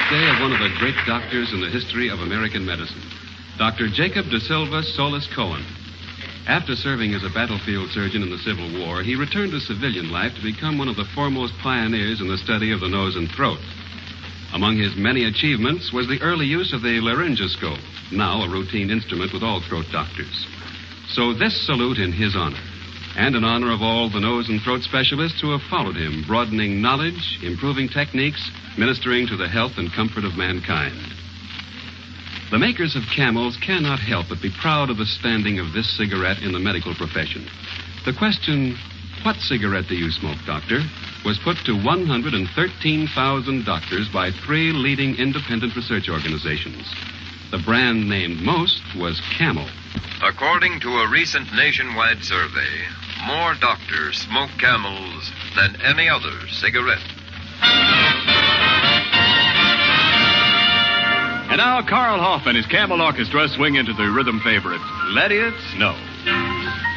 birthday of one of the great doctors in the history of American medicine, Dr. Jacob De Silva Solis Cohen. After serving as a battlefield surgeon in the Civil War, he returned to civilian life to become one of the foremost pioneers in the study of the nose and throat. Among his many achievements was the early use of the laryngoscope, now a routine instrument with all throat doctors. So this salute in his honor, and in honor of all the nose and throat specialists who have followed him, broadening knowledge, improving techniques, ministering to the health and comfort of mankind. The makers of Camels cannot help but be proud of the standing of this cigarette in the medical profession. The question, "What cigarette do you smoke, doctor?" was put to 113,000 doctors by 3 leading independent research organizations. The brand named most was Camel. According to a recent nationwide survey, more doctors smoke Camels than any other cigarette. And now Carl Hoff and his Camel Orchestra swing into the rhythm favorite, Let It Snow.